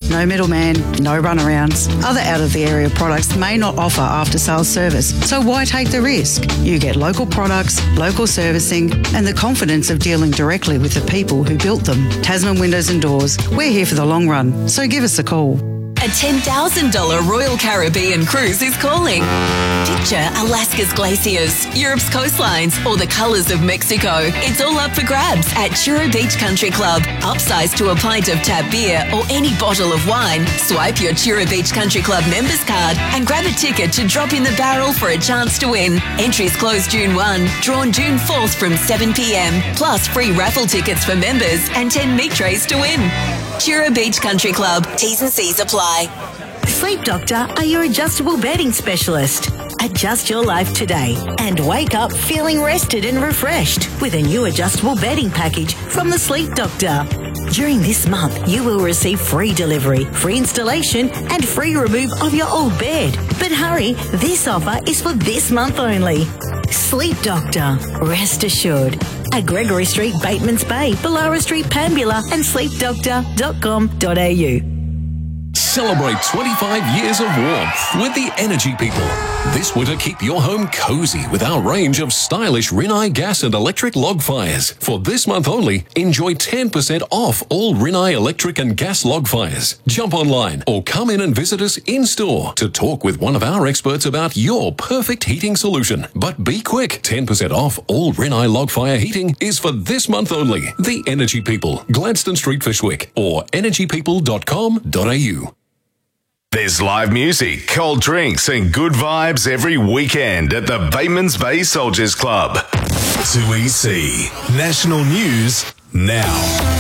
No middleman, no runarounds. Other out-of-the-area products may not offer after-sales service, so why take the risk? You get local products, local servicing, and the confidence of dealing directly with the people who built them. Tasman Windows and Doors, we're here for the long run, so give us a call. A $10,000 Royal Caribbean cruise is calling. Picture Alaska's glaciers, Europe's coastlines, or the colours of Mexico. It's all up for grabs at Chura Beach Country Club. Upsize to a pint of tap beer or any bottle of wine. Swipe your Chura Beach Country Club members card and grab a ticket to drop in the barrel for a chance to win. Entries close June 1, drawn June 4th from 7 p.m. Plus free raffle tickets for members and 10 meat trays to win. Chura Beach Country Club. T's and C's apply. Sleep Doctor are your adjustable bedding specialist. Adjust your life today and wake up feeling rested and refreshed with a new adjustable bedding package from the Sleep Doctor. During this month, you will receive free delivery, free installation and free remove of your old bed. But hurry, this offer is for this month only. Sleep Doctor. Rest assured. At Gregory Street, Batemans Bay, Ballara Street, Pambula and sleepdoctor.com.au. Celebrate 25 years of warmth with the Energy People. This winter, keep your home cozy with our range of stylish Rinnai gas and electric log fires. For this month only, enjoy 10% off all Rinnai electric and gas log fires. Jump online or come in and visit us in-store to talk with one of our experts about your perfect heating solution. But be quick, 10% off all Rinnai log fire heating is for this month only. The Energy People, Gladstone Street, Fishwick, or energypeople.com.au. There's live music, cold drinks and good vibes every weekend at the Batemans Bay Soldiers Club. 2EC National News now.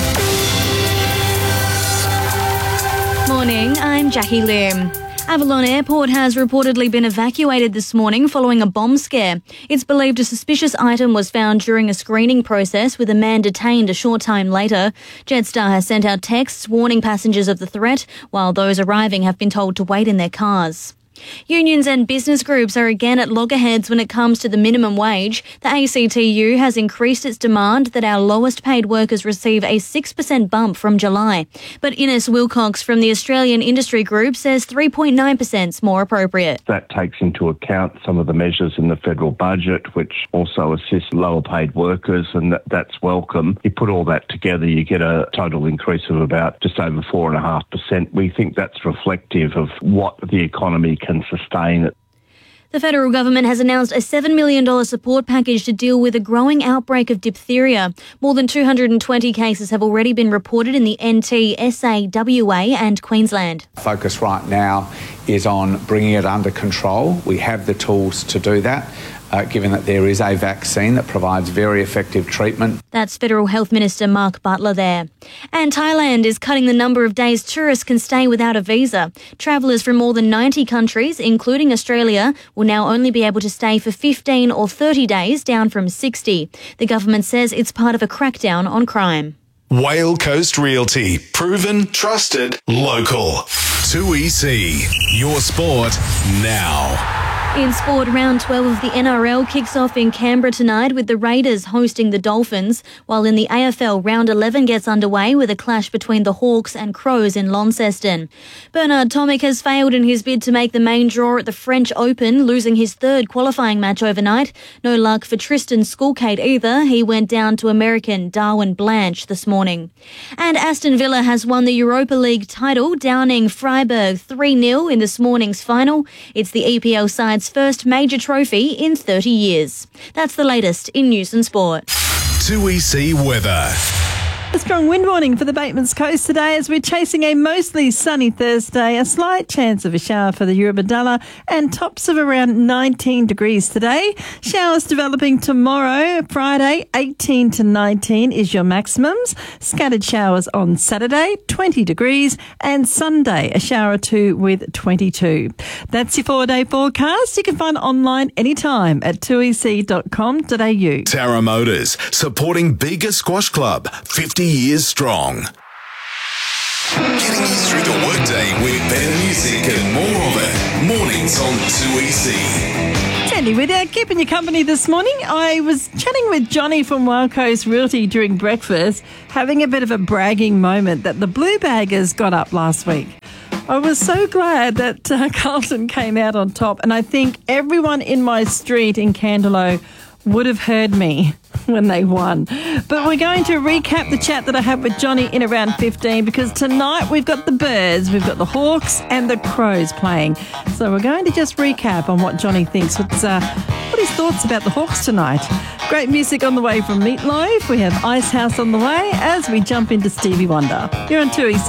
Morning, I'm Jackie Lim. Avalon Airport has reportedly been evacuated this morning following a bomb scare. It's believed a suspicious item was found during a screening process with a man detained a short time later. Jetstar has sent out texts warning passengers of the threat, while those arriving have been told to wait in their cars. Unions and business groups are again at loggerheads when it comes to the minimum wage. The ACTU has increased its demand that our lowest paid workers receive a 6% bump from July. But Ines Wilcox from the Australian Industry Group says 3.9% is more appropriate. That takes into account some of the measures in the federal budget, which also assist lower paid workers, and that's welcome. You put all that together, you get a total increase of about just over 4.5%. We think that's reflective of what the economy can sustain it. The federal government has announced a $7 million support package to deal with a growing outbreak of diphtheria. More than 220 cases have already been reported in the NT, SA, WA and Queensland. Focus right now is on bringing it under control. We have the tools to do that. Given that there is a vaccine that provides very effective treatment. That's Federal Health Minister Mark Butler there. And Thailand is cutting the number of days tourists can stay without a visa. Travellers from more than 90 countries, including Australia, will now only be able to stay for 15 or 30 days, down from 60. The government says it's part of a crackdown on crime. Whale Coast Realty. Proven, trusted, local. 2EC. Your sport now. In sport, round 12 of the NRL kicks off in Canberra tonight with the Raiders hosting the Dolphins, while in the AFL, round 11 gets underway with a clash between the Hawks and Crows in Launceston. Bernard Tomic has failed in his bid to make the main draw at the French Open, losing his third qualifying match overnight. No luck for Tristan Skulkate either. He went down to American Darwin Blanche this morning. And Aston Villa has won the Europa League title, downing Freiburg 3-0 in this morning's final. It's the EPL side's first major trophy in 30 years. That's the latest in news and sport. 2EC weather. A strong wind warning for the Batemans Coast today as we're chasing a mostly sunny Thursday, a slight chance of a shower for the Eurobodalla and tops of around 19 degrees today. Showers developing tomorrow, Friday, 18 to 19 is your maximums. Scattered showers on Saturday, 20 degrees, and Sunday, a shower or two with 22. That's your 4-day forecast. You can find online anytime at 2ec.com.au. Tara Motors, supporting Bega Squash Club, 50 years strong. Getting you through the workday with better music and more of it. Mornings on 2EC. Sandy with you, keeping you company this morning. I was chatting with Johnny from Wild Coast Realty during breakfast, having a bit of a bragging moment that the Blue Baggers got up last week. I was so glad that Carlton came out on top, and I think everyone in my street in Candelo would have heard me when they won. But we're going to recap the chat that I had with Johnny in around 15, because tonight we've got the Birds, we've got the Hawks and the Crows playing. So we're going to just recap on what Johnny thinks. What his thoughts about the Hawks tonight. Great music on the way from Meatloaf. We have Ice House on the way as we jump into Stevie Wonder. You're on 2EC.